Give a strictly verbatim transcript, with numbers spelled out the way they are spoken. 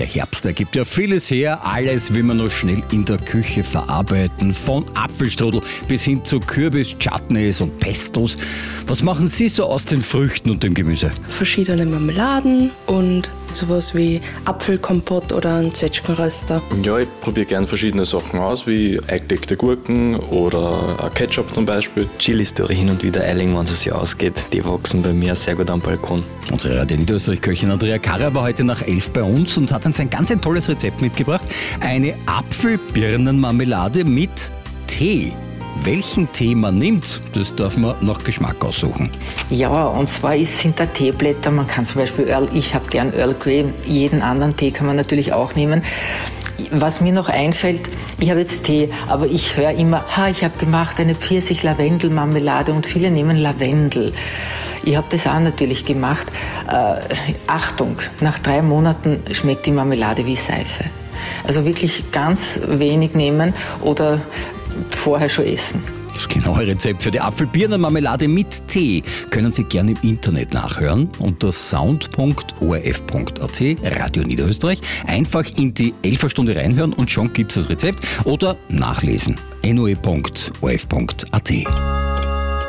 Der Herbst, der gibt ja vieles her. Alles will man noch schnell in der Küche verarbeiten. Von Apfelstrudel bis hin zu Kürbis-Chutneys und Pestos. Was machen Sie so aus den Früchten und dem Gemüse? Verschiedene Marmeladen und sowas wie Apfelkompott oder einen Zwetschgenröster. Ja, ich probiere gerne verschiedene Sachen aus, wie eingelegte Gurken oder Ketchup zum Beispiel. Chilis tue ich hin und wieder eiling, wenn es sich ausgeht. Die wachsen bei mir sehr gut am Balkon. Unsere Radio Niederösterreich-Köchin Andrea Karrer war heute nach elf bei uns und hat uns ein ganz ein tolles Rezept mitgebracht. Eine Apfelbirnenmarmelade mit Tee. Welchen Tee man nimmt, das darf man nach Geschmack aussuchen. Ja, und zwar ist, sind da Teeblätter, man kann zum Beispiel Earl, ich habe gern Earl Grey, jeden anderen Tee kann man natürlich auch nehmen. Was mir noch einfällt, ich habe jetzt Tee, aber ich höre immer, ha, ich habe gemacht eine Pfirsich-Lavendel-Marmelade und viele nehmen Lavendel. Ich habe das auch natürlich gemacht. Äh, Achtung, nach drei Monaten schmeckt die Marmelade wie Seife. Also wirklich ganz wenig nehmen oder vorher schon essen. Das genaue Rezept für die Apfelbirnenmarmelade mit Tee können Sie gerne im Internet nachhören unter sound punkt o r f punkt a t, Radio Niederösterreich. Einfach in die Elferstunde reinhören und schon gibt es das Rezept oder nachlesen. n o e punkt o r f punkt a t.